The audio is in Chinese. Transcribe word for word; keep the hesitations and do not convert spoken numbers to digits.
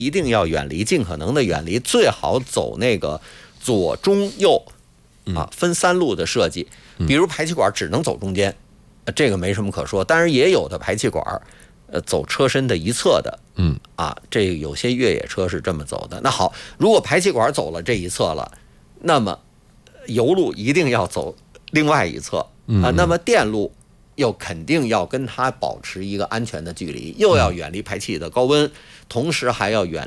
一定要远离，尽可能的远离，最好走那个左中右啊分三路的设计。比如排气管只能走中间，这个没什么可说。当然也有的排气管呃走车身的一侧的， 嗯啊，这有些越野车是这么走的。那好，如果排气管走了这一侧了，那么油路一定要走另外一侧啊，那么电路又肯定要跟它保持一个安全的距离，又要远离排气的高温，同时还要远